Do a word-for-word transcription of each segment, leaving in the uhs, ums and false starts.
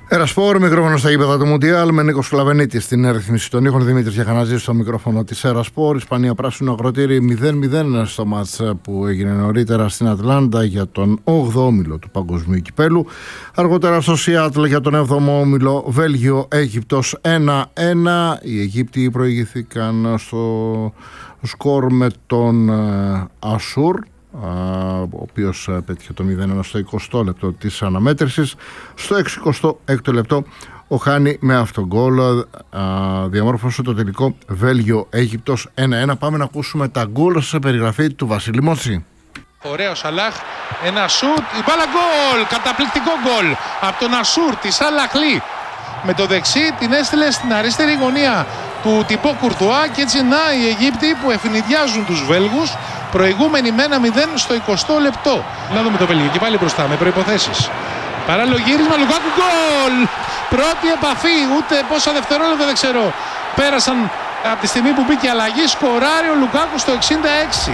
Ερασπόρ, μικρόφωνο στα γήπεδα του Μουντιάλ με Νίκο Σκλαβενίτη στην ρύθμιση των ήχων. Δημήτρης Γιαχαναζής στο μικρόφωνο της Ερασπόρ. Ισπανία πράσινο αγροτήρι μηδέν μηδέν στο μάτς που έγινε νωρίτερα στην Ατλάντα για τον όγδοο όμιλο του Παγκοσμίου Κυπέλου. Αργότερα στο Σιάτλ για τον έβδομο όμιλο Βέλγιο-Αίγυπτος ένα ένα. Οι Αιγύπτιοι προηγήθηκαν στο σκορ με τον Ασούρ, ο οποίος πέτυχε το μηδέν ένα στο εικοστό λεπτό της αναμέτρησης. Στο εξηκοστό έκτο λεπτό ο Χάνι με αυτογκόλ διαμόρφωσε το τελικό Βέλγιο-Αίγυπτος ένα ένα. Πάμε να ακούσουμε τα γκολ σε περιγραφή του Βασίλη Μότσι. Ωραίο Σαλάχ, ένα σουτ, η μπάλα γκολ, καταπληκτικό γκολ από τον Ασούρ της Αλαχλή. Με το δεξί την έστειλε στην αριστερή γωνία του Τιμπό Κουρτουά και έτσι να οι Αιγύπτιοι που ευνηδιάζουν τους Βέλγους, προηγούμενοι με ένα μηδέν στο εικοστό λεπτό. Να δούμε το Βέλγιο και πάλι μπροστά με προϋποθέσεις. Παράλληλο γύρισμα, Λουκάκου γκολ! Πρώτη επαφή, ούτε πόσα δευτερόλεπτα δεν ξέρω. Πέρασαν από τη στιγμή που μπήκε αλλαγή, σκοράρει ο Λουκάκου στο εξήντα έξι.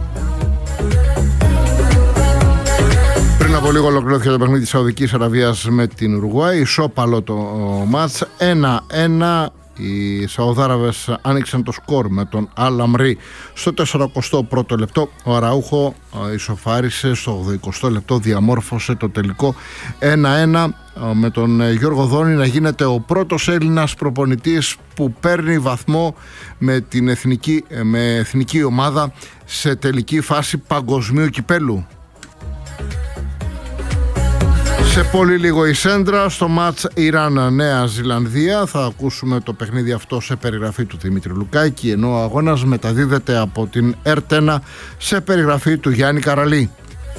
Πριν από λίγο ολοκληρώθηκε το παιχνίδι της Σαουδικής Αραβίας με την Ουρουγουάη. Ισόπαλο το μάτς ένα ένα. Οι Σαουδάραβες άνοιξαν το σκορ με τον Αλ-Αμρί στο σαρανταοστό πρώτο λεπτό. Ο Αραούχο ισοφάρισε στο ογδοηκοστό λεπτό, διαμόρφωσε το τελικό ένα ένα, με τον Γιώργο Δόνη να γίνεται ο πρώτος Έλληνας προπονητής που παίρνει βαθμό με την εθνική, με εθνική ομάδα σε τελική φάση Παγκοσμίου Κυπέλου. Σε πολύ λίγο η Σέντρα στο μάτς Ιράν-Νέα Ζηλανδία. Θα ακούσουμε το παιχνίδι αυτό σε περιγραφή του Δημήτρη Λουκάκη, ενώ ο αγώνας μεταδίδεται από την Ερτ ένα σε περιγραφή του Γιάννη Καραλή.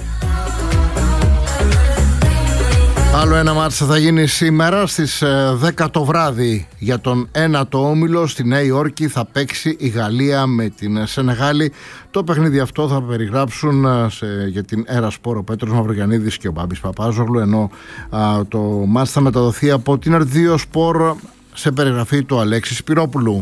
Άλλο ένα μάτς θα γίνει σήμερα στις δέκα το βράδυ. Για τον ένατο όμιλο στη Νέα Υόρκη θα παίξει η Γαλλία με την Σενεγάλη. Το παιχνίδι αυτό θα περιγράψουν σε, για την Ερασπόρ ο Πέτρος Μαυρογιαννίδης και ο Μπάμπης Παπάζογλου, ενώ α, το μάτς θα μεταδοθεί από την Ερτ δύο Σπορ σε περιγραφή του Αλέξη Σπυρόπουλου.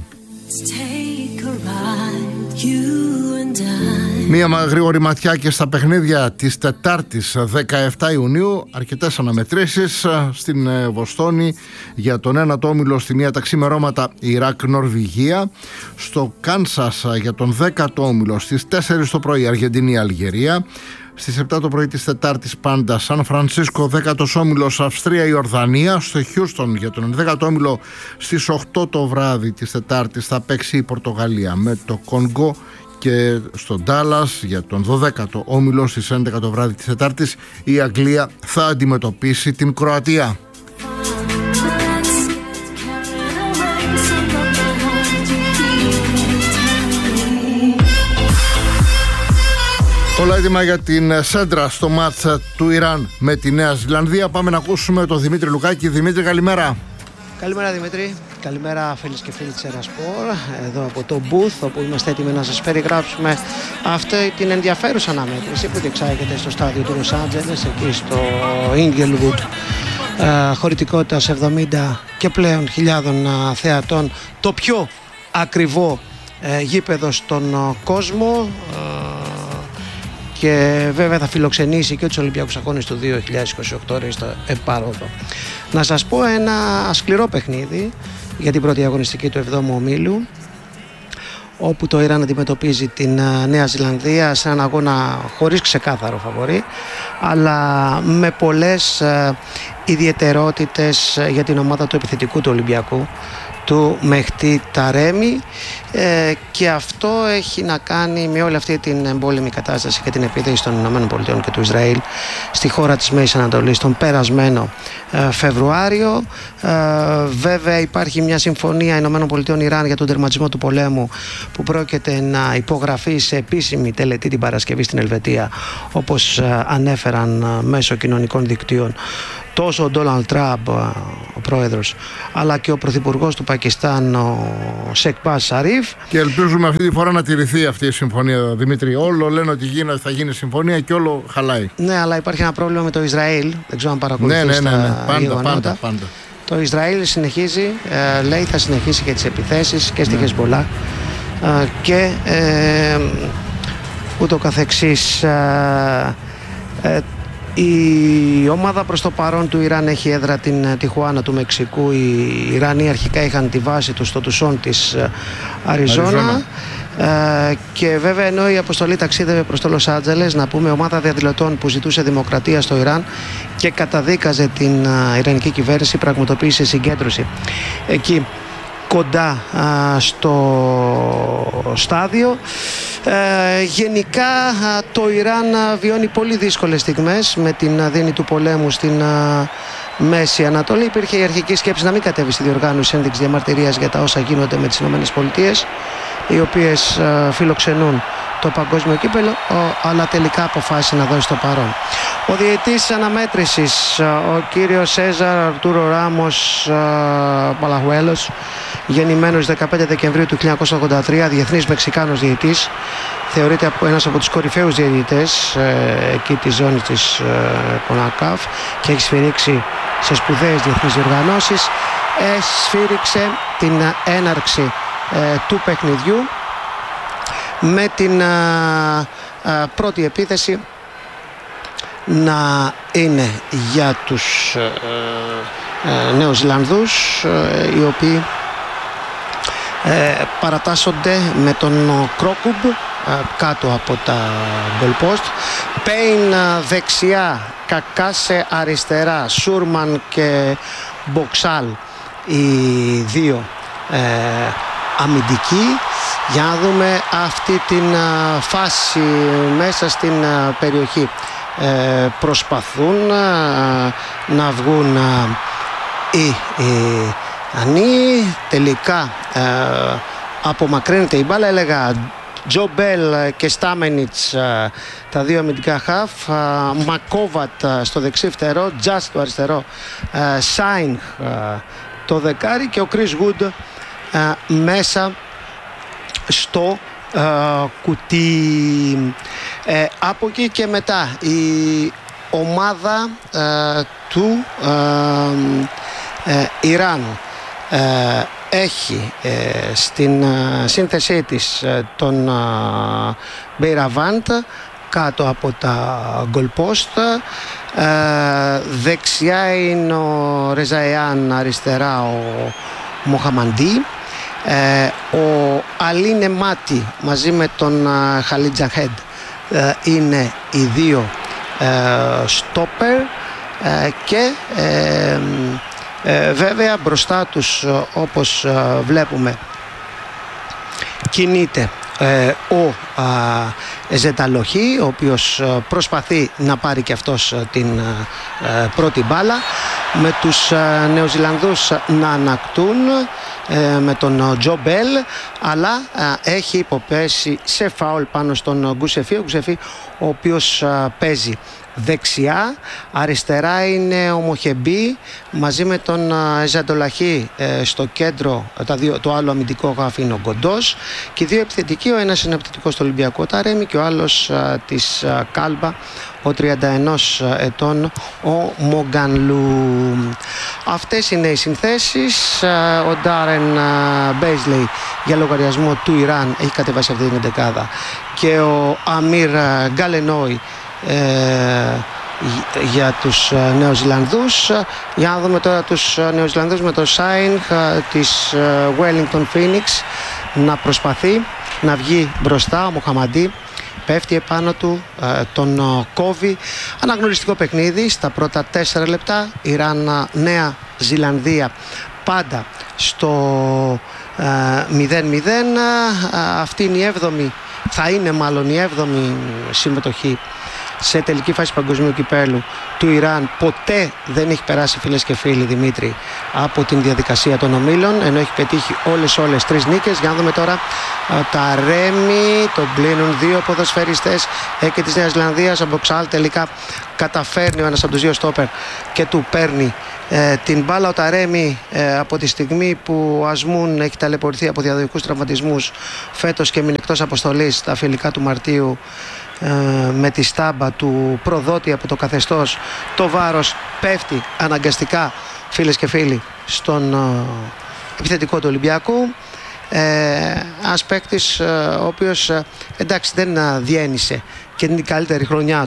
Μία γρήγορη ματιά και στα παιχνίδια της Τετάρτης δεκαεφτά Ιουνίου. Αρκετές αναμετρήσεις στην Βοστόνη για τον ένατο όμιλο. Στη μία τα ξημερώματα Ιράκ-Νορβηγία. Στο Κάνσας για τον δέκατο όμιλο στις τέσσερις το πρωί Αργεντινή-Αλγερία. Στις επτά το πρωί της Τετάρτης πάντα Σαν Φρανσίσκο, δέκατος όμιλος Αυστρία-Ιορδανία. Στο Χιούστον για τον ενδέκατο όμιλο στις οκτώ το βράδυ της Τετάρτης θα παίξει η Πορτογαλία με το Κονγκό. Και στο Ντάλλας για τον δωδέκατο όμιλο στις έντεκα το βράδυ της Τετάρτης η Αγγλία θα αντιμετωπίσει την Κροατία. Όλα έτοιμα για την Σέντρα στο μάτς του Ιράν με τη Νέα Ζηλανδία. Πάμε να ακούσουμε τον Δημήτρη Λουκάκη. Δημήτρη, καλημέρα. Καλημέρα Δημήτρη, καλημέρα φίλες και φίλοι της Ερασπόρ, εδώ από το booth όπου είμαστε έτοιμοι να σας περιγράψουμε αυτή την ενδιαφέρουσα αναμέτρηση που διεξάγεται στο στάδιο του Λος Άντζελες, εκεί στο Inglewood, ε, χωρητικότητας εβδομήντα και πλέον χιλιάδων ε, θεατών, το πιο ακριβό ε, γήπεδο στον ε, κόσμο, ε, και βέβαια θα φιλοξενήσει και τους Ολυμπιακούς Αγώνες του δύο χιλιάδες είκοσι οκτώ στο Επάροδο. Να σας πω ένα σκληρό παιχνίδι για την πρώτη αγωνιστική του εβδόμου ομίλου, όπου το Ιράν αντιμετωπίζει την Νέα Ζηλανδία σε έναν αγώνα χωρίς ξεκάθαρο φαβορί, αλλά με πολλές ε, ιδιαιτερότητες για την ομάδα του επιθετικού του Ολυμπιακού, του Μεχτή Ταρέμι, ε, και αυτό έχει να κάνει με όλη αυτή την εμπόλεμη κατάσταση και την επίθεση των ΗΠΑ και του Ισραήλ στη χώρα της Μέσης Ανατολής τον περασμένο ε, Φεβρουάριο. Ε, βέβαια υπάρχει μια συμφωνία ΗΠΑ-Ιράν για τον τερματισμό του πολέμου που πρόκειται να υπογραφεί σε επίσημη τελετή την Παρασκευή στην Ελβετία, όπως ε, ανέφεραν ε, μέσω κοινωνικών δικτύων τόσο ο Ντόναλντ Τραμπ, ο πρόεδρος, αλλά και ο πρωθυπουργός του Πακιστάν, ο Σεκμπάζ Σαρίφ. Και ελπίζουμε αυτή τη φορά να τηρηθεί αυτή η συμφωνία, Δημήτρη. Όλο λένε ότι θα γίνει συμφωνία και όλο χαλάει. Ναι, αλλά υπάρχει ένα πρόβλημα με το Ισραήλ. Δεν ξέρω αν παρακολουθείς. Ναι, ναι, ναι, ναι. τα πάντα, πάντα, πάντα. Το Ισραήλ συνεχίζει, ε, λέει θα συνεχίσει και τις επιθέσεις και στη Χεσμπολά, ε, και ε, ούτω καθεξής. Ε, ε, Η ομάδα προς το παρόν του Ιράν έχει έδρα την Τιχουάνα του Μεξικού. Οι Ιρανοί αρχικά είχαν τη βάση τους στο Τουσόν της Αριζόνα. Ε, και βέβαια ενώ η αποστολή ταξίδευε προς το Λος Άντζελες, να πούμε, ομάδα διαδηλωτών που ζητούσε δημοκρατία στο Ιράν και καταδίκαζε την α, Ιρανική κυβέρνηση, πραγματοποίησε συγκέντρωση εκεί κοντά α, στο στάδιο. Ε, γενικά α, το Ιράν α, βιώνει πολύ δύσκολες στιγμές με την αδύνη του πολέμου στην α, Μέση Ανατολή. Υπήρχε η αρχική σκέψη να μην κατέβει στη διοργάνωση ένδειξη διαμαρτυρίας για τα όσα γίνονται με τις ΗΠΑ, οι οποίες α, φιλοξενούν το παγκόσμιο κύπελλο, ο, αλλά τελικά αποφάσισε να δώσει το παρόν. Ο διαιτητής αναμέτρησης, ο κύριος Σέζαρ Αρτούρο Ράμος Παλαχουέλος, γεννημένος δεκαπέντε Δεκεμβρίου του χίλια εννιακόσια ογδόντα τρία, διεθνής Μεξικάνος διαιτητής, θεωρείται ένας από τους κορυφαίους διαιτητές ε, εκεί της ζώνης της ε, Κονακάφ και έχει σφυρίξει σε σπουδαίες διεθνείς διοργανώσεις. Ε, σφύριξε την έναρξη ε, του παιχνιδιού με την ε, ε, πρώτη επίθεση να είναι για τους ε, ε, Νέους Ζηλανδούς, ε, οι οποίοι ε, παρατάσσονται με τον Κρόκουμπ ε, κάτω από τα goal post. Πέιν ε, δεξιά, Κακάσε αριστερά, Σούρμαν και Μποξάλ οι δύο ε, αμυντικοί. Για να δούμε αυτή την ε, φάση μέσα στην ε, περιοχή. Ε, προσπαθούν ε, να βγουν ε, οι, οι Ανοί. Τελικά ε, απομακρύνεται η μπάλα. Έλεγα Τζο Μπέλ και Στάμενιτς, ε, τα δύο αμυντικά χαφ, ε, Μακόβατ ε, στο δεξί φτερό, Τζας το αριστερό, ε, Σάινχ ε, το δεκάρι και ο Κρίς Γουντ ε, μέσα στο Uh, κουτί. Uh, από εκεί και μετά η ομάδα uh, του uh, uh, Ιράν uh, έχει uh, στην uh, σύνθεσή της uh, τον uh, Μπέιραβάντ κάτω από τα goal post. Uh, δεξιά είναι ο Ρεζαϊάν, αριστερά ο Μοχαμαντί. Ε, ο Αλή Νεμάτι μαζί με τον uh, Χαλίτ Τζαχέντ uh, είναι οι δύο uh, στόπερ uh, και uh, uh, βέβαια μπροστά τους uh, όπως uh, βλέπουμε κινείται uh, ο uh, Ζεταλοχή, ο οποίος uh, προσπαθεί να πάρει και αυτός uh, την uh, πρώτη μπάλα, με τους uh, Νεοζηλανδούς να ανακτούν ε, με τον Τζο Μπέλ, αλλά uh, έχει υποπέσει σε φάουλ πάνω στον Γκουσεφί, ο Γκουσεφί ο οποίος uh, παίζει δεξιά. Αριστερά είναι ο Μοχεμπή μαζί με τον Ζαντολαχή ε, στο κέντρο. Τα δύο, το άλλο αμυντικό γάφι είναι ο Γκοντός και οι δύο επιθετικοί, ο ένας είναι επιθετικός στο Ολυμπιακό Ταρέμι και ο άλλος α, της α, Κάλμπα, ο τριάντα ενός ετών ο Μογκανλού. Αυτές είναι οι συνθέσεις. Α, ο Ντάρεν Μπέισλεϊ για λογαριασμό του Ιράν έχει κατεβάσει αυτή την εντεκάδα και ο Αμίρ Γκαλενόι Ε, για τους uh, Νεοζηλανδούς. Για να δούμε τώρα τους uh, Νεοζηλανδούς με το Σάινχ uh, της uh, Wellington Phoenix να προσπαθεί να βγει μπροστά. Ο Μοχαμαντί πέφτει επάνω του, uh, τον uh, κόβει. Αναγνωριστικό παιχνίδι στα πρώτα τέσσερα λεπτά. Ιράν uh, Νέα Ζηλανδία πάντα στο μηδέν μηδέν. uh, uh, αυτή είναι η έβδομη, θα είναι μάλλον η έβδομη συμμετοχή σε τελική φάση παγκοσμίου κυπέλου του Ιράν. Ποτέ δεν έχει περάσει, φίλες και φίλοι, Δημήτρη, από την διαδικασία των ομίλων, ενώ έχει πετύχει όλες όλες τρεις νίκες. Για να δούμε τώρα τα Ρέμι, τον κλείνουν δύο ποδοσφαιριστές ε, και της Νέας Ζηλανδίας. Ο Μποξάλ τελικά καταφέρνει, ο ένας από τους δύο στόπερ, και του παίρνει ε, την μπάλα. Ο Ταρέμι ε, από τη στιγμή που ο Ασμούν έχει ταλαιπωρηθεί από διαδοχικούς τραυματισμούς φέτος και μείνει εκτός αποστολής στα φιλικά του Μαρτίου ε, με τη στάμπα του προδότη από το καθεστώς, το βάρος πέφτει αναγκαστικά, φίλες και φίλοι, στον ε, επιθετικό του Ολυμπιακού. Ε, ένας παίκτης ε, ο οποίος ε, εντάξει δεν ε, διένυσε και την καλύτερη χρονιά του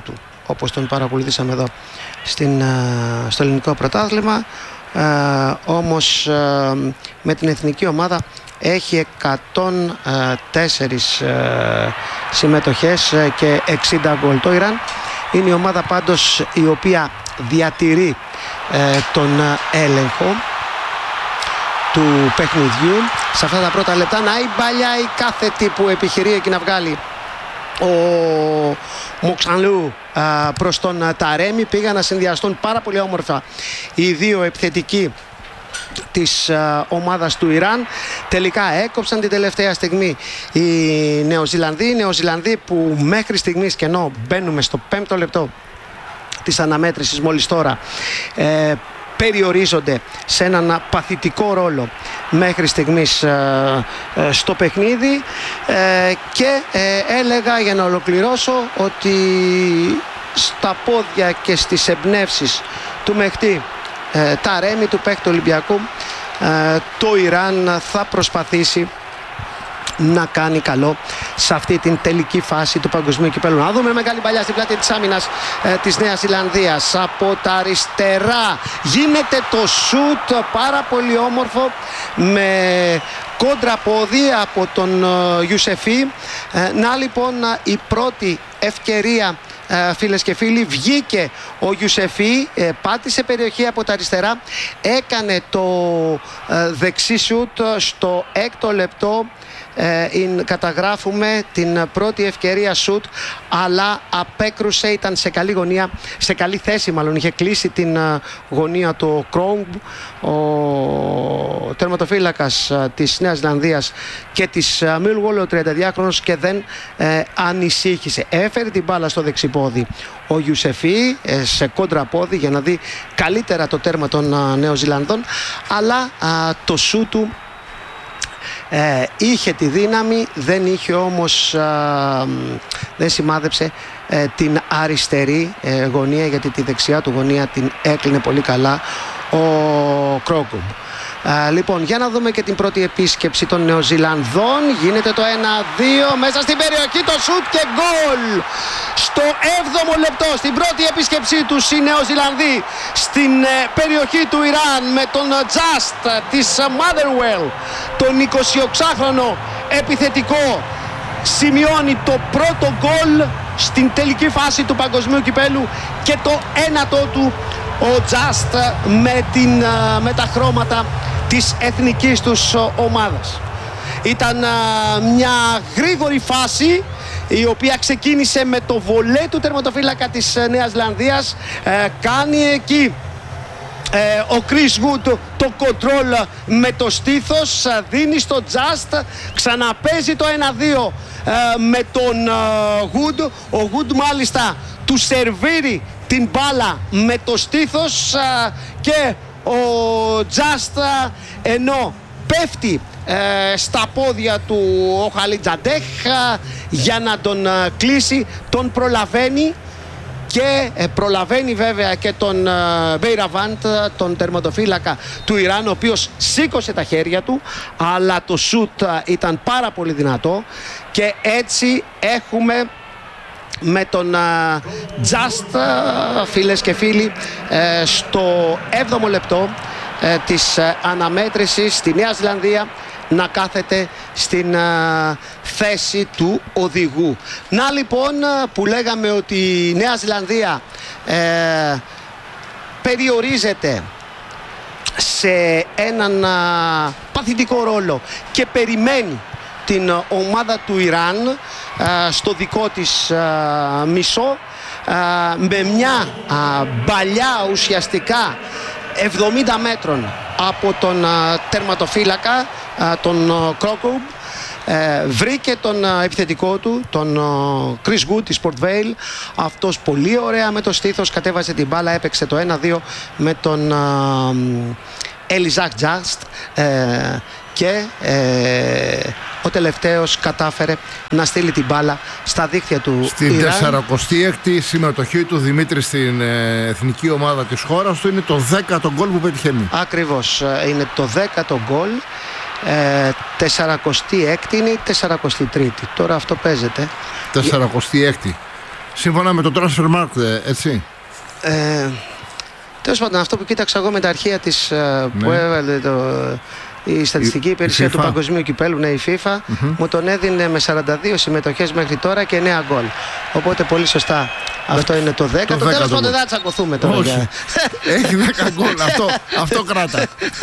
όπως τον παρακολουθήσαμε εδώ στην, στο ελληνικό πρωτάθλημα. Ε, όμως ε, με την εθνική ομάδα έχει εκατόν τέσσερα ε, συμμετοχές και εξήντα γκολ. Το Ιράν είναι η ομάδα πάντως η οποία διατηρεί ε, τον έλεγχο του παιχνιδιού σε αυτά τα πρώτα λεπτά. Να η παλιά η κάθετη που επιχειρεί εκεί να βγάλει ο Μοξανλού προς τον Ταρέμι. Πήγαν να συνδυαστούν πάρα πολύ όμορφα οι δύο επιθετικοί της uh, ομάδας του Ιράν. Τελικά έκοψαν την τελευταία στιγμή οι Νεοζηλανδοί. Οι Νεοζηλανδοί που μέχρι στιγμής, και ενώ μπαίνουμε στο πέμπτο λεπτό της αναμέτρησης μόλις τώρα, ε, περιορίζονται σε έναν παθητικό ρόλο μέχρι στιγμής ε, ε, στο παιχνίδι ε, και ε, έλεγα για να ολοκληρώσω ότι στα πόδια και στις εμπνεύσεις του Μεχτή ε, Ταρέμι, του παίκτη Ολυμπιακού, ε, το Ιράν θα προσπαθήσει να κάνει καλό σε αυτή την τελική φάση του παγκοσμίου κυπέλλου. Να δούμε μεγάλη παλιά στην πλάτη της άμυνας ε, της Νέας Ζηλανδίας. Από τα αριστερά γίνεται το σουτ, πάρα πολύ όμορφο, με κόντρα πόδι από τον ε, Ιουσεφί. Ε, να λοιπόν η πρώτη ευκαιρία, ε, φίλες και φίλοι, βγήκε ο Ιουσεφί, ε, πάτησε περιοχή από τα αριστερά, έκανε το ε, δεξί σουτ στο έκτο λεπτό. Ε, καταγράφουμε την πρώτη ευκαιρία σουτ, αλλά απέκρουσε, ήταν σε καλή γωνία, σε καλή θέση μάλλον, είχε κλείσει την uh, γωνία του Κρόγκ, ο τερματοφύλακας uh, της Νέας Ζηλανδίας και της uh, Millwall, ο τριανταδυάχρονος, και δεν uh, ανησύχησε. Έφερε την μπάλα στο δεξιπόδι ο Ιουσεφί uh, σε κόντρα πόδι για να δει καλύτερα το τέρμα των uh, Νέων Ζηλανδών, αλλά uh, το σουτ του Ε, είχε τη δύναμη, δεν είχε όμως α, δεν σημάδεψε ε, την αριστερή ε, γωνία, γιατί τη δεξιά του γωνία την έκλεινε πολύ καλά ο Κρόκουμ. Uh, λοιπόν, για να δούμε και την πρώτη επίσκεψη των Νεοζηλανδών. Γίνεται το ένα δύο μέσα στην περιοχή, το σουτ και γκολ στο έβδομο λεπτό. Στην πρώτη επίσκεψή τους οι Νεοζηλανδοί στην uh, περιοχή του Ιράν, με τον Just uh, της uh, Motherwell, τον εικοσιοξάχρονο επιθετικό, σημειώνει το πρώτο γκολ στην τελική φάση του παγκοσμίου κυπέλου και το ένατο του ο Just με, την, με τα χρώματα της εθνικής τους ομάδας. Ήταν μια γρήγορη φάση η οποία ξεκίνησε με το βολέ του τερματοφύλακα της Νέας Ζηλανδίας. Ε, κάνει εκεί ε, ο Chris Wood το κοντρόλ με το στήθος, δίνει στο Just, ξαναπέζει το ένα δύο ε, με τον ε, Wood. Ο Wood μάλιστα του σερβίρει την μπάλα με το στήθος α, και ο Just, α, ενώ πέφτει ε, στα πόδια του ο Χαλιτζαντέχ για να τον α, κλείσει, τον προλαβαίνει και ε, προλαβαίνει βέβαια και τον Μπέιραβαντ, τον τερματοφύλακα του Ιράν, ο οποίος σήκωσε τα χέρια του, αλλά το σουτ α, ήταν πάρα πολύ δυνατό και έτσι έχουμε με τον uh, Just, uh, φίλες και φίλοι, uh, στο έβδομο λεπτό uh, της uh, αναμέτρησης στη Νέα Ζηλανδία να κάθεται στην uh, θέση του οδηγού. Να λοιπόν uh, που λέγαμε ότι η Νέα Ζηλανδία uh, περιορίζεται σε έναν uh, παθητικό ρόλο και περιμένει την uh, ομάδα του Ιράν Uh, στο δικό της uh, μισό, uh, με μια uh, μπαλιά ουσιαστικά εβδομήντα μέτρων από τον uh, τερματοφύλακα, uh, τον uh, Κρόκουμ. Uh, βρήκε τον uh, επιθετικό του, τον uh, Chris Wood της Port Vale. Αυτός πολύ ωραία με το στήθος κατέβασε την μπάλα, έπαιξε το ένα δύο με τον uh, Elizak Just uh, και uh, ο τελευταίος κατάφερε να στείλει την μπάλα στα δίχτυα του στην Ιράν. τεσσαρακοστή έκτη συμμετοχή του Δημήτρη στην ε, εθνική ομάδα της χώρας του. Είναι το δέκατο γκολ που πετυχαίνει. Ακριβώς, είναι το δέκατο γκολ. ε, τεσσαρακοστή έκτη είναι η τεσσαρακοστή τρίτη. Τώρα αυτό παίζεται. τεσσαρακοστή έκτη Σύμφωνα με το Transfermarkt, έτσι. Ε, τέλος πάντων, αυτό που κοίταξα εγώ με τα αρχεία της, ναι. που έβαλε το, η στατιστική υπηρεσία η του Παγκοσμίου Κυπέλλου, ναι, η FIFA, mm-hmm. μου τον έδινε με σαράντα δύο συμμετοχές μέχρι τώρα και εννέα γκολ. Οπότε πολύ σωστά. Αυτό είναι το δέκατο. Τέλος πάντων δεν θα τσακωθούμε τώρα. Όχι. Έχει δέκα γκολ. Αυτό, αυτό κράτα.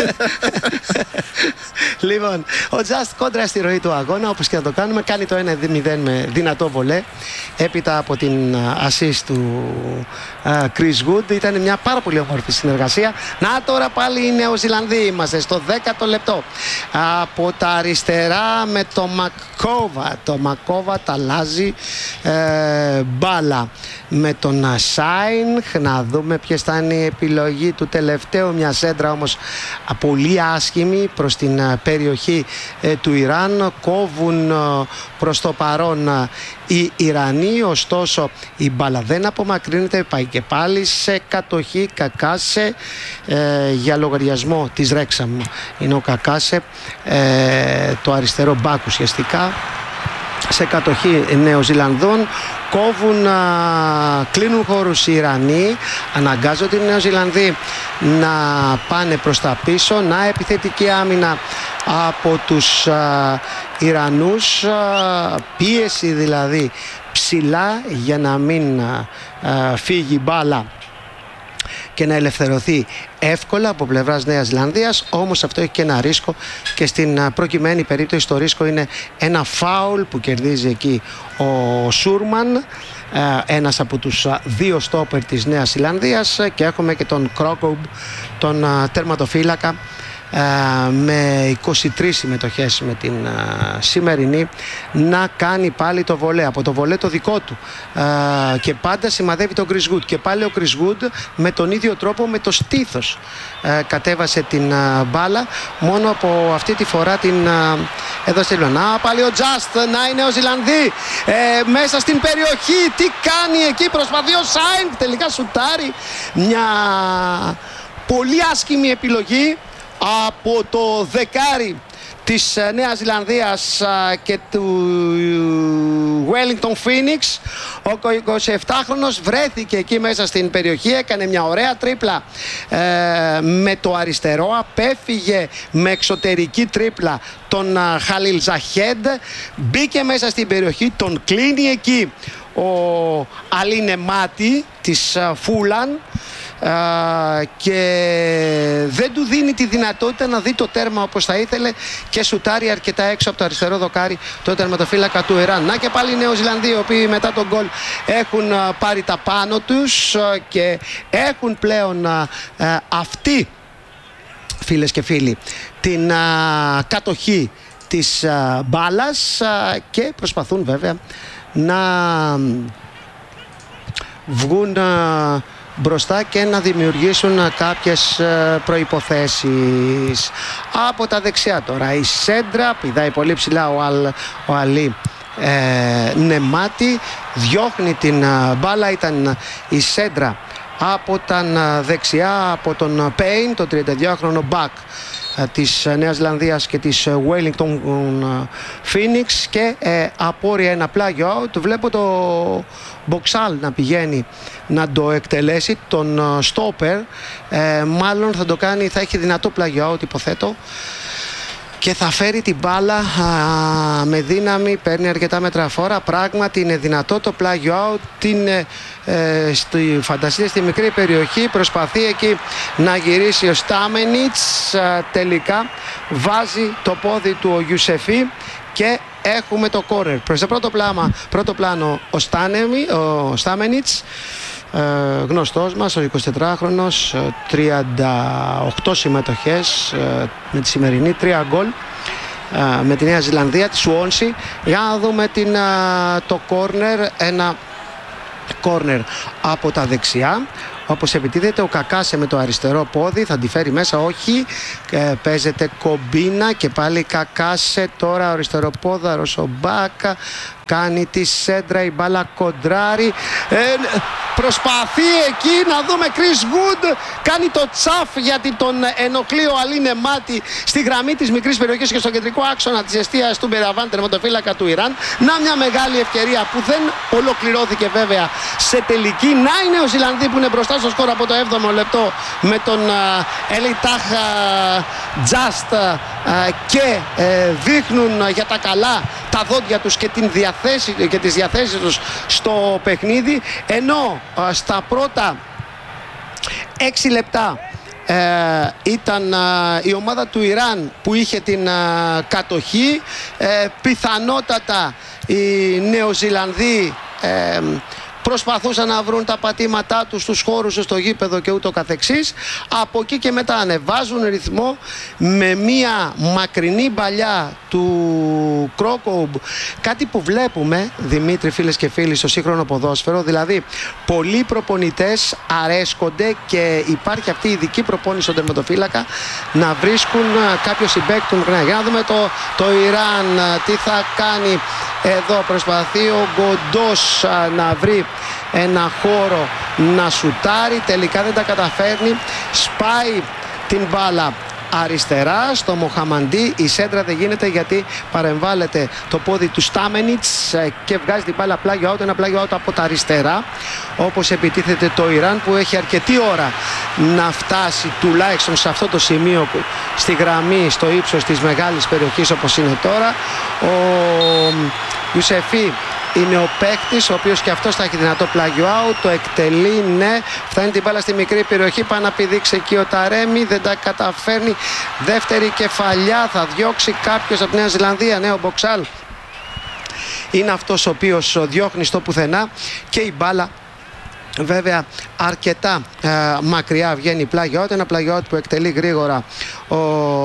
Λοιπόν, ο Just κόντρα στη ροή του αγώνα, όπως και να το κάνουμε, κάνει το ένα μηδέν με δυνατό βολέ. Έπειτα από την assist του uh, Chris Wood. Ήταν μια πάρα πολύ όμορφη συνεργασία. Να τώρα πάλι οι Νεοζηλανδοί. Είμαστε στο δέκατο λεπτό. Από τα αριστερά με το Μακόβα. Το Μακόβα τα αλλάζει ε, μπάλα με τον Σάινχ. Να δούμε ποιες θα είναι η επιλογή του τελευταίου. Μια σέντρα όμως πολύ άσχημη προς την περιοχή ε, του Ιράν. Κόβουν ε, προς το παρόν ε, οι Ιρανοί, ωστόσο η μπάλα δεν απομακρύνεται, πάει και πάλι σε κατοχή. Κακάσε ε, για λογαριασμό της Ρέξαμ είναι ο Κακάσε, ε, το αριστερό μπακ ουσιαστικά, σε κατοχή Νεοζηλανδών. Κόβουν, α, κλείνουν χώρους οι Ιρανοί, αναγκάζονται οι Νεοζηλανδοί να πάνε προς τα πίσω. Να επιθετική άμυνα από τους α, Ιρανούς, α, πίεση δηλαδή ψηλά για να μην α, α, φύγει μπάλα και να ελευθερωθεί εύκολα από πλευράς Νέας Ζηλανδίας. Όμως αυτό έχει και ένα ρίσκο και στην προκειμένη περίπτωση το ρίσκο είναι ένα φάουλ που κερδίζει εκεί ο Σούρμαν, ένας από τους δύο στόπερ της Νέας Ζηλανδίας, και έχουμε και τον Κρόκομπ, τον τερματοφύλακα, με είκοσι τρεις συμμετοχές με την uh, σημερινή, να κάνει πάλι το βολέ, από το βολέ το δικό του, uh, και πάντα σημαδεύει τον Chris Wood, και πάλι ο Chris Wood με τον ίδιο τρόπο, με το στήθος uh, κατέβασε την uh, μπάλα, μόνο από αυτή τη φορά την uh, έδωσε λίγο. Να πάλι ο Just, να είναι ο Ζηλανδί ε, μέσα στην περιοχή, τι κάνει εκεί, προσπαθεί ο Σάινκ, τελικά σουτάρει. Μια πολύ άσχημη επιλογή από το δεκάρι της Νέας Ζηλανδίας και του Wellington Phoenix. Ο εικοσιεπτάχρονος βρέθηκε εκεί μέσα στην περιοχή, έκανε μια ωραία τρίπλα ε, με το αριστερό, απέφυγε με εξωτερική τρίπλα τον Χαλίλ Ζαχέντ, μπήκε μέσα στην περιοχή, τον κλείνει εκεί ο Αλίνε Μάτι της Φούλαν, Uh, και δεν του δίνει τη δυνατότητα να δει το τέρμα όπως θα ήθελε και σουτάρει αρκετά έξω από το αριστερό δοκάρι το τερματοφύλακα του Ιράν. Να και πάλι οι Νεοζηλανδοί, οι οποίοι μετά τον γκολ έχουν uh, πάρει τα πάνω τους uh, και έχουν πλέον uh, uh, αυτοί, φίλες και φίλοι, την uh, κατοχή της uh, μπάλας uh, και προσπαθούν βέβαια να βγουν uh, μπροστά και να δημιουργήσουν κάποιες προϋποθέσεις. Από τα δεξιά τώρα η σέντρα, πηδάει πολύ ψηλά ο, Αλ, ο Αλή ε, Νεμάτη, διώχνει την μπάλα, ήταν η σέντρα από τα δεξιά από τον Πέιν, το τριανταδυόχρονο μπακ της Νέας Ζηλανδίας και της Wellington Phoenix, και ε, απόρρια ένα πλάγιο out. Βλέπω το Μποξάλ να πηγαίνει να το εκτελέσει, τον στόπερ, ε, μάλλον θα το κάνει, θα έχει δυνατό πλάγιο out υποθέτω, και θα φέρει την μπάλα α, με δύναμη, παίρνει αρκετά μέτρα φόρα. Πράγματι είναι δυνατό το πλάγιο out, είναι ε, στη φαντασία στη μικρή περιοχή, προσπαθεί εκεί να γυρίσει ο Στάμενιτς, α, τελικά βάζει το πόδι του ο Γιουσεφί και έχουμε το κόρνερ. Προς το πρώτο, πλάμα, πρώτο πλάνο ο, Στάνεμι, ο Στάμενιτς, Ε, γνωστός μας, ο εικοσιτετράχρονος, τριάντα οκτώ συμμετοχές ε, με τη σημερινή, τρία γκολ ε, με τη Νέα Ζηλανδία, τη Σουόνσι. Για να δούμε την, ε, το κόρνερ, ένα κόρνερ από τα δεξιά, όπως επιτίθεται ο Κακάσε με το αριστερό πόδι, θα τη φέρει μέσα, όχι, ε, παίζεται κομπίνα και πάλι Κακάσε, τώρα ο αριστεροπόδαρος ο Μπάκα, Κάνει τη σέντρα, η μπάλα κοντράρει. Ε, προσπαθεί εκεί να δούμε. Chris Wood κάνει το τσαφ γιατί τον ενοχλεί ο Αλή Νεμάτι στη γραμμή της μικρής περιοχής και στο κεντρικό άξονα της εστίας του Μπεραβάν, τερματοφύλακα του Ιράν. Να μια μεγάλη ευκαιρία που δεν ολοκληρώθηκε βέβαια σε τελική. Να είναι ο Ζηλανδί που είναι μπροστά στο σκορ από το έβδομο λεπτό με τον Ελιτάχ Τζαστ και ε, δείχνουν για τα καλά τα δόντια τους και, την διαθέση, και τις διαθέσεις τους στο παιχνίδι, ενώ α, στα πρώτα έξι λεπτά ε, ήταν α, η ομάδα του Ιράν που είχε την α, κατοχή. ε, πιθανότατα οι Νεοζηλανδοί ε, προσπαθούσαν να βρουν τα πατήματά τους στους χώρους τους, στο γήπεδο και ούτω καθεξής. Από εκεί και μετά ανεβάζουν ρυθμό με μία μακρινή παλιά του Κρόκοουμπ. Κάτι που βλέπουμε, Δημήτρη, φίλες και φίλοι, στο σύγχρονο ποδόσφαιρο. Δηλαδή, πολλοί προπονητές αρέσκονται και υπάρχει αυτή η ειδική προπόνηση στον τερματοφύλακα να βρίσκουν κάποιο συμπαίκτη του. Για να δούμε το, το Ιράν τι θα κάνει. Εδώ προσπαθεί ο Γκοντός να βρει ένα χώρο να σουτάρει, τελικά δεν τα καταφέρνει, σπάει την μπάλα αριστερά στο Μοχαμαντί. Η σέντρα δεν γίνεται γιατί παρεμβάλλεται το πόδι του Στάμενιτς και βγάζει την μπάλα πλάγιο out, ένα πλάγιο out από τα αριστερά, όπως επιτίθεται το Ιράν που έχει αρκετή ώρα να φτάσει τουλάχιστον σε αυτό το σημείο στη γραμμή, στο ύψος της μεγάλης περιοχής όπως είναι τώρα. Ο Ιουσεφί είναι ο παίκτης, ο οποίος και αυτός θα έχει δυνατό πλάγιο out, το εκτελεί, ναι, φτάνει την μπάλα στη μικρή περιοχή, πάει να πηδήξει εκεί ο Ταρέμι, δεν τα καταφέρνει. Δεύτερη κεφαλιά, θα διώξει κάποιος από τη Νέα Ζηλανδία, ναι, ο Μποξάλ είναι αυτός ο οποίος διώχνει στο πουθενά και η μπάλα βέβαια αρκετά ε, μακριά βγαίνει πλάγιο out, ένα πλάγιο out που εκτελεί γρήγορα ο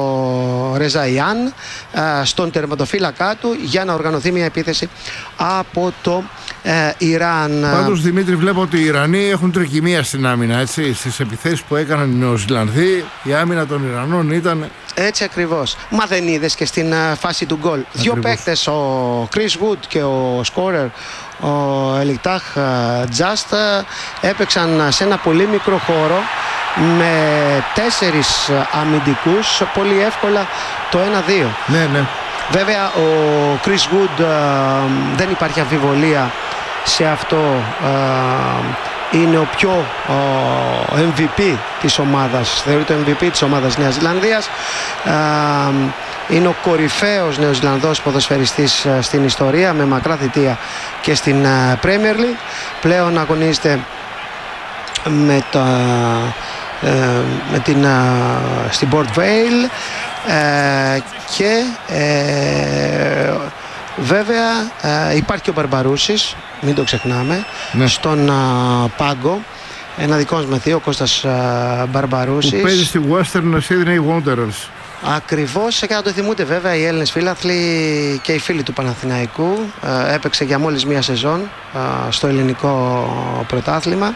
Ρεζαϊάν ε, στον τερματοφύλακά του για να οργανωθεί μια επίθεση από το ε, Ιράν. Πάντως, Δημήτρη, βλέπω ότι οι Ιρανοί έχουν τρικυμία στην άμυνα, έτσι. Στις επιθέσεις που έκαναν οι Νεοζηλανδοί, η άμυνα των Ιρανών ήταν... Έτσι ακριβώς. Μα δεν είδες και στην uh, φάση του γκολ. Δύο παίκτες, ο Chris Wood και ο σκόρερ, ο Ελιτάχ Τζαστ, έπαιξαν σε ένα πολύ μικρό χώρο με τέσσερις αμυντικούς, πολύ εύκολα το ένα δύο. Ναι, ναι. Βέβαια ο Chris Wood uh, δεν υπάρχει αμφιβολία σε αυτό, uh, είναι ο πιο ο εμ βι πι της ομάδας, θεωρείται ο εμ βι πι της ομάδας Νέας Ζηλανδίας. Uh, είναι ο κορυφαίος Νεοζηλανδός ποδοσφαιριστής uh, στην ιστορία, με μακρά θητεία και στην uh, Premier League. Πλέον αγωνίζεται με, το, uh, με την, uh, στην Port Vale uh, και uh, βέβαια uh, υπάρχει και ο Μπαρμπαρούσης, μην το ξεχνάμε, ναι, στον uh, πάγκο. Ένα δικός με θείο, ο Κώστας uh, Μπαρμπαρούσης, που παίζει στη Western Sydney Wanderers. Ακριβώς, και να το θυμούνται βέβαια οι Έλληνες φίλαθλοι και οι φίλοι του Παναθηναϊκού. Uh, έπαιξε για μόλις μία σεζόν uh, στο ελληνικό πρωτάθλημα.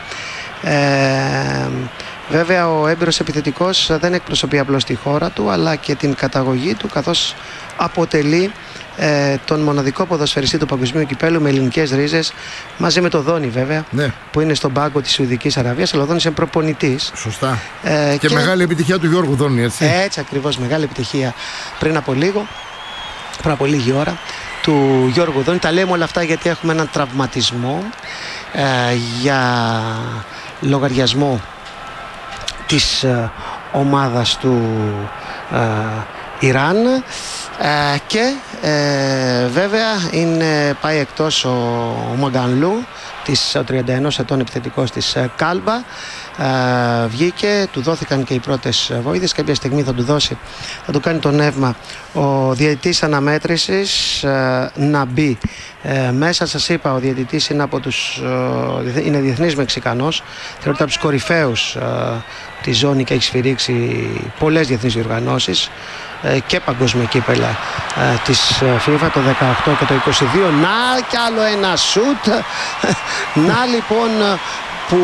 Uh, Βέβαια ο έμπειρος επιθετικός δεν εκπροσωπεί απλώς τη χώρα του, αλλά και την καταγωγή του, καθώς αποτελεί ε, τον μοναδικό ποδοσφαιριστή του παγκοσμίου κυπέλου με ελληνικές ρίζες, μαζί με τον Δόνη βέβαια, ναι, που είναι στον πάγκο της Σουηδικής Αραβίας, αλλά ο Δόνης είναι προπονητής. Σωστά. Ε, και, και μεγάλη επιτυχία του Γιώργου Δόνη, έτσι. Έτσι ακριβώς, μεγάλη επιτυχία πριν από λίγο, πριν από λίγη ώρα, του Γιώργου Δόνη. Τα λέμε όλα αυτά γιατί έχουμε έναν τραυματισμό ε, για λογαριασμό της ε, ομάδας του ε, Ιράν ε, και ε, βέβαια είναι, πάει εκτός ο, ο Μαγκανλού, της τριάντα ενός ετών επιθετικός της ε, Κάλμπα. Ε, βγήκε, του δόθηκαν και οι πρώτες βοήθειες. Κάποια στιγμή θα του δώσει, θα του κάνει το νεύμα ο διαιτητής αναμέτρησης ε, να μπει ε, μέσα. Σας είπα, ο διαιτητής είναι, από τους, ε, είναι διεθνής Μεξικανός, θεωρείται από τους κορυφαίους ε, τη ζώνη και έχει σφυρίξει πολλές διεθνείς διοργανώσεις ε, και παγκόσμια κύπελα ε, της FIFA, το δεκαοκτώ και το είκοσι δύο. Να κι άλλο ένα σουτ. Να λοιπόν που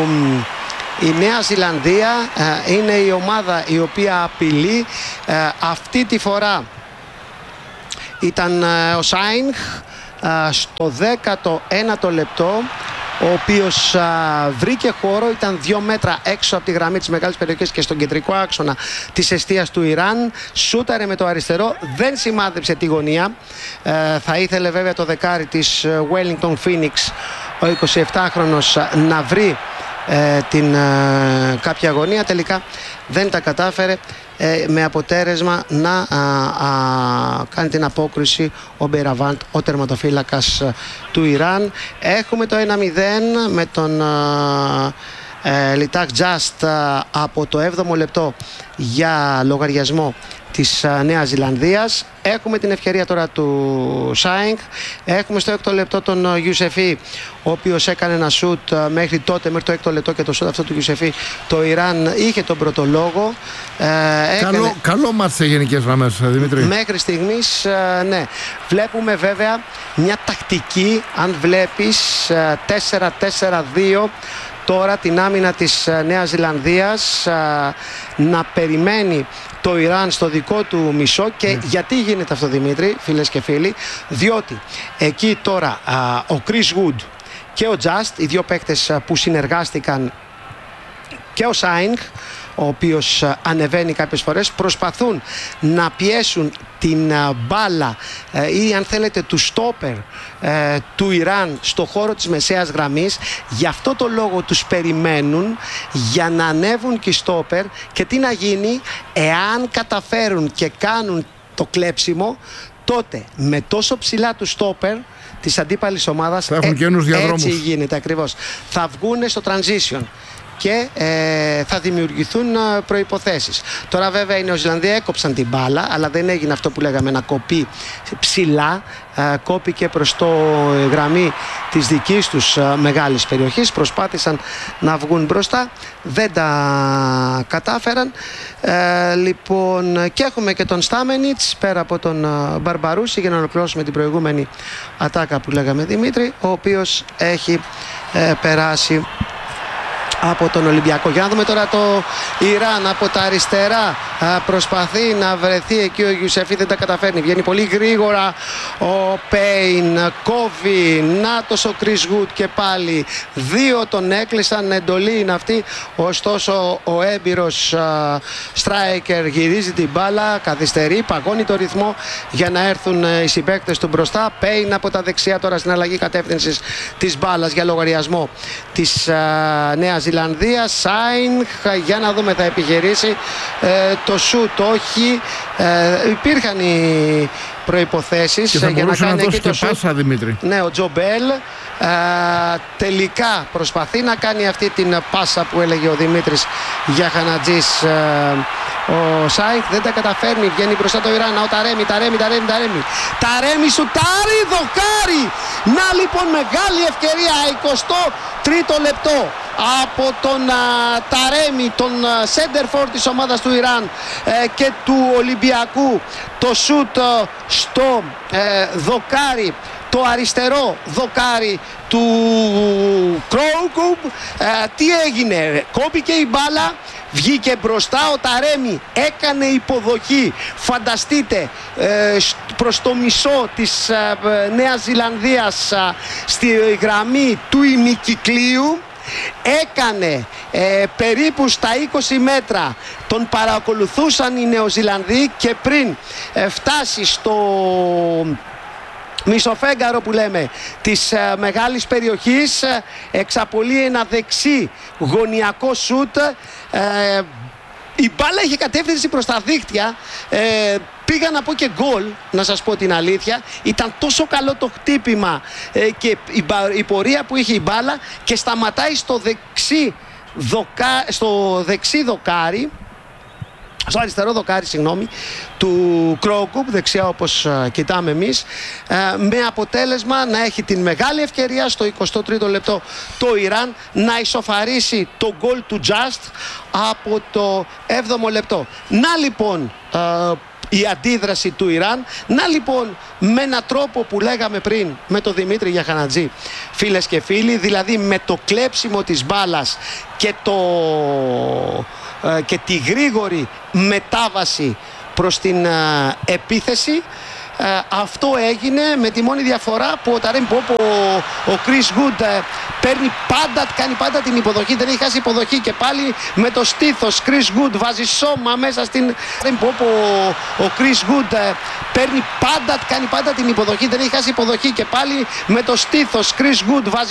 η Νέα Ζηλανδία ε, είναι η ομάδα η οποία απειλεί. Ε, αυτή τη φορά ήταν ε, ο Σάινχ στο δέκατο ένατο λεπτό, ο οποίος α, βρήκε χώρο, ήταν δύο μέτρα έξω από τη γραμμή της μεγάλης περιοχής και στον κεντρικό άξονα της εστίας του Ιράν. Σούταρε με το αριστερό, δεν σημάδεψε τη γωνία. Ε, θα ήθελε βέβαια το δεκάρι της Wellington Phoenix, ο εικοσιεπτάχρονος, να βρει ε, την, ε, κάποια γωνία. Τελικά δεν τα κατάφερε, ε, με αποτέλεσμα να α, α, κάνει την απόκριση ο Μπεϊραβάντ, ο τερματοφύλακας του Ιράν. Έχουμε το ένα μηδέν με τον ε, Λιτάκ Τζαστ από το έβδομο λεπτό για λογαριασμό της Νέας Ζηλανδίας. Έχουμε την ευκαιρία τώρα του Σάινγκ. Έχουμε στο έκτο λεπτό τον Ιουσεφί, ο οποίος έκανε ένα σουτ. Μέχρι τότε, μέχρι το έκτο λεπτό και το σουτ αυτό του Ιουσεφί, το Ιράν είχε τον πρώτο λόγο. Ε, έκανε... Καλό, καλό μάτς σε γενικές γραμμές, Δημήτρη. Μέχρι στιγμής, ναι. Βλέπουμε βέβαια μια τακτική, αν βλέπεις, τέσσερα τέσσερα δύο. Τώρα την άμυνα της Νέας Ζηλανδίας να περιμένει το Ιράν στο δικό του μισό. Και mm. γιατί γίνεται αυτό, Δημήτρη, φίλες και φίλοι? Διότι εκεί τώρα α, ο Chris Wood και ο Just, οι δύο παίκτες που συνεργάστηκαν, και ο Σάινγκ, ο οποίος ανεβαίνει κάποιες φορές, προσπαθούν να πιέσουν την μπάλα ή, αν θέλετε, του στόπερ ε, του Ιράν στο χώρο της μεσαίας γραμμής. Γι' αυτό το λόγο τους περιμένουν για να ανέβουν και οι στόπερ, και τι να γίνει εάν καταφέρουν και κάνουν το κλέψιμο, τότε με τόσο ψηλά του στόπερ της αντίπαλης ομάδας, ε, έτσι γίνεται ακριβώς, θα βγουν στο transition και ε, θα δημιουργηθούν προϋποθέσεις. Τώρα βέβαια οι Νεοζηλανδοί έκοψαν την μπάλα, αλλά δεν έγινε αυτό που λέγαμε, να κοπεί ψηλά. Ε, κόπηκε προς το γραμμή της δικής τους ε, μεγάλης περιοχής. Προσπάθησαν να βγουν μπροστά, δεν τα κατάφεραν. Ε, λοιπόν, και έχουμε και τον Στάμενιτς πέρα από τον ε, Μπαρμπαρούση, για να ολοκληρώσουμε την προηγούμενη ατάκα που λέγαμε, Δημήτρη, ο οποίος έχει ε, περάσει από τον Ολυμπιακό. Για να δούμε τώρα το Ιράν από τα αριστερά. Προσπαθεί να βρεθεί εκεί ο Ιουσεφί, δεν τα καταφέρνει. Βγαίνει πολύ γρήγορα ο Πέιν, κόβει. Νάτος ο Chris Wood και πάλι. Δύο τον έκλεισαν, εντολή είναι αυτή. Ωστόσο ο έμπειρος striker γυρίζει την μπάλα, καθυστερεί, παγώνει το ρυθμό για να έρθουν οι συμπαίκτες του μπροστά. Πέιν από τα δεξιά τώρα στην αλλαγή κατεύθυνσης της μπάλας για λογαριασμό της Νέας Ζηλανδία. Σάινγκ, για να δούμε, θα επιχειρήσει ε, το σουτ, όχι. Ε, υπήρχαν οι προϋποθέσεις για να κάνει εκεί το σουτ. Δημήτρη. Ναι, ο Τζομπέλ ε, τελικά προσπαθεί να κάνει αυτή την πάσα που έλεγε ο Δημήτρης για Χανατζής. Ε, ο Σάινγκ δεν τα καταφέρνει, βγαίνει μπροστά το Ιράν. Ο Ταρέμι, Ταρέμι, Ταρέμι, Ταρέμι. Ταρέμι σουτάρι, δοκάρι. Να λοιπόν, μεγάλη ευκαιρία, εικοστό τρίτο λεπτό από τον α, Ταρέμι, τον σέντερφορ της ομάδας του Ιράν ε, και του Ολυμπιακού. Το σουτ ε, στο ε, δοκάρι, το αριστερό δοκάρι του Κρόουκουμπ. Ε, τι έγινε? Κόπηκε η μπάλα, βγήκε μπροστά ο Ταρέμι, έκανε υποδοχή, φανταστείτε, ε, προς το μισό της ε, Νέας Ζηλανδίας ε, στη γραμμή του ημικυκλίου. Έκανε ε, περίπου στα είκοσι μέτρα, τον παρακολουθούσαν οι Νεοζηλανδοί, και πριν ε, φτάσει στο μισοφέγγαρο που λέμε της ε, μεγάλης περιοχής, ε, εξαπολύει ένα δεξί γωνιακό σούτ. ε, η μπάλα είχε κατεύθυνση προς τα δίχτυα. ε, Πήγα να πω και γκολ, να σας πω την αλήθεια. Ήταν τόσο καλό το χτύπημα ε, και η, η πορεία που είχε η μπάλα, και σταματάει στο δεξί, δοκα, στο δεξί δοκάρι, στο αριστερό δοκάρι, συγγνώμη, του Κρόκουπ, δεξιά όπως uh, κοιτάμε εμείς, uh, με αποτέλεσμα να έχει την μεγάλη ευκαιρία στο εικοστό τρίτο λεπτό το Ιράν να ισοφαρίσει το γκολ του Just από το έβδομο λεπτό. Να λοιπόν uh, η αντίδραση του Ιράν. Να λοιπόν, με έναν τρόπο που λέγαμε πριν με τον Δημήτρη Γιαχανατζή, φίλες και φίλοι, δηλαδή με το κλέψιμο της μπάλας και, το, και τη γρήγορη μετάβαση προς την επίθεση, Ε, αυτό έγινε με τη μόνη διαφορά που ο Ταρέμ Πόπο, ο Chris Wood ε, παίρνει πάντα, κάνει πάντα την υποδοχή, δεν έχει χάσει υποδοχή και πάλι με το στήθος Chris Wood βάζει σώμα μέσα στην Ταρέμ Πόπο, ο Chris Wood ε, παίρνει πάντα, κάνει πάντα την υποδοχή, δεν έχει χάσει υποδοχή και πάλι με το στήθος Chris Wood βάζει